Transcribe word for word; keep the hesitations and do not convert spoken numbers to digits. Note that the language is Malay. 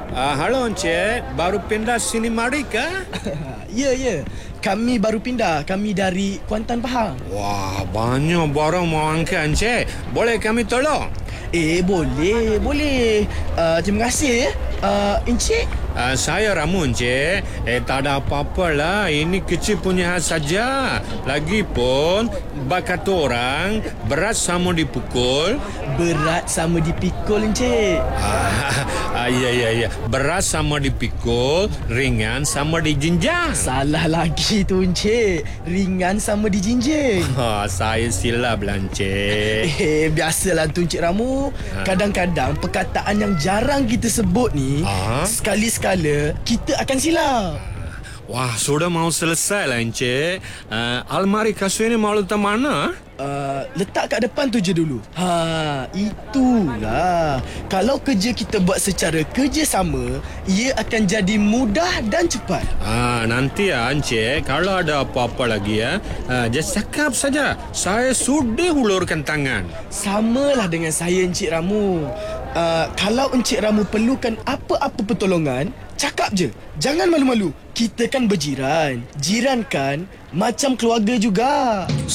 Uh, halo Encik, baru pindah sini mari ke? Ya, ya. Kami baru pindah. Kami dari Kuantan Pahang. Wah, banyak barang mau angkat Encik. Boleh kami tolong? Eh, boleh, boleh. Uh, terima kasih ya. Uh, Encik? Uh, saya Ramu Encik. Eh, tak ada apa-apa lah. Ini kecil punya hal saja. Lagipun, bakat orang, berat sama dipukul. Berat sama dipikul, Encik. Ah, ah, ya, ya, ya. Berat sama dipikul, ringan sama dijinjang. Salah lagi tu, Encik. Ringan sama dijinjing. Ha, saya silap lah Encik. Eh, biasalah tu, Encik Ramu. Kadang-kadang perkataan yang jarang kita sebut ni, Ah? sekali-sekala kita akan silap. Wah, sudah mau selesai lah Encik. Uh, almari kasut ini mau letak mana? Uh, letak kat depan tu je dulu. Ha, itulah. Kalau kerja kita buat secara kerjasama, ia akan jadi mudah dan cepat. Ah, nanti ya Encik, kalau ada apa-apa lagi ya, uh, just cakap saja. Saya sudah hulurkan tangan. Samalah dengan saya, Encik Ramu. Uh, kalau Encik Ramu perlukan apa-apa pertolongan, cakap je. Jangan malu-malu. Kita kan berjiran. Jiran kan macam keluarga juga.